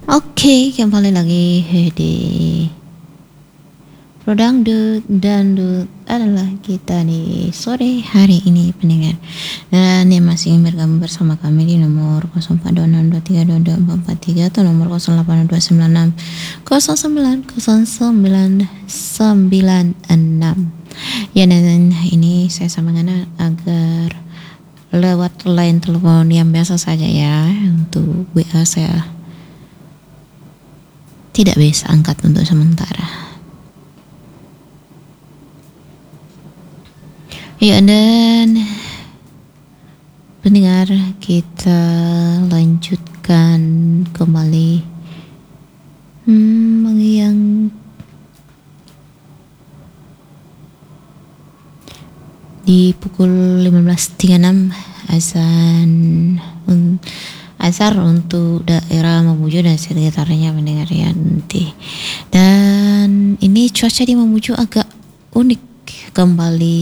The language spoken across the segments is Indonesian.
Oke, kembali lagi di Prodangdut Dangdut adalah kita di sore hari ini pendengar. Dan yang masih bergabung bersama kami di nomor 042623224443 atau nomor 0829090996. Ya, dan ini saya sambungan agar lewat line telepon yang biasa saja ya. Untuk WA saya tidak bisa angkat untuk sementara. Ya, dan pendengar, kita lanjutkan kembali yang di pukul 15.36 azan untuk daerah Mamuju dan sekitarnya mendengar ya nanti. Dan ini cuaca di Mamuju agak unik, kembali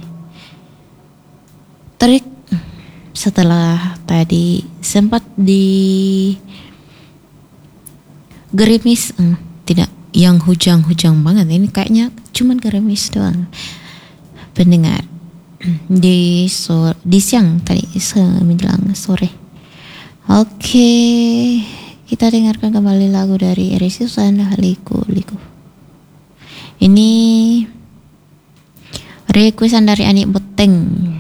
terik setelah tadi sempat di gerimis, tidak yang hujan-hujan banget, ini kayaknya cuman gerimis doang pendengar di siang tadi menjelang sore. Oke, kita dengarkan kembali lagu dari Eris Susan, Liku Liku. Ini requestan dari Anik Beteng.